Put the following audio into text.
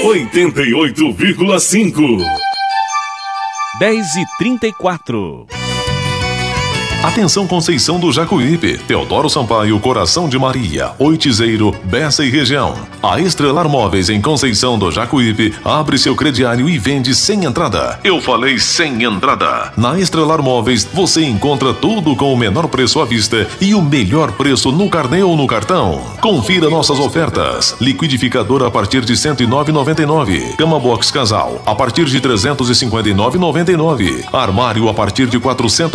88,5. 10h34. Atenção, Conceição do Jacuípe, Teodoro Sampaio, Coração de Maria, Oitizeiro, Bessa e região. A Estrelar Móveis em Conceição do Jacuípe abre seu crediário e vende sem entrada. Eu falei sem entrada. Na Estrelar Móveis você encontra tudo com o menor preço à vista e o melhor preço no carnê ou no cartão. Confira nossas ofertas. Liquidificador a partir de R$ 109,99. Cama box casal a partir de R$ 359,99. Armário a partir de R$ 400